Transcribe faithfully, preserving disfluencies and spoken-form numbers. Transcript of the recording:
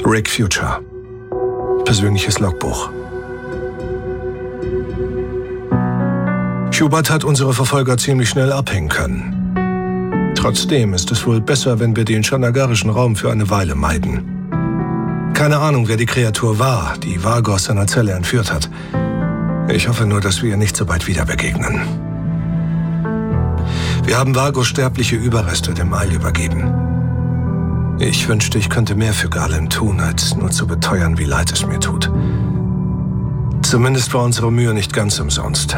Rick Future. Persönliches Logbuch. Schubert hat unsere Verfolger ziemlich schnell abhängen können. Trotzdem ist es wohl besser, wenn wir den schanagarischen Raum für eine Weile meiden. Keine Ahnung, wer die Kreatur war, die Vargo aus seiner Zelle entführt hat. Ich hoffe nur, dass wir ihr nicht so bald wieder begegnen. Wir haben Vargos sterbliche Überreste dem Eil übergeben. Ich wünschte, ich könnte mehr für Garlem tun, als nur zu beteuern, wie leid es mir tut. Zumindest war unsere Mühe nicht ganz umsonst.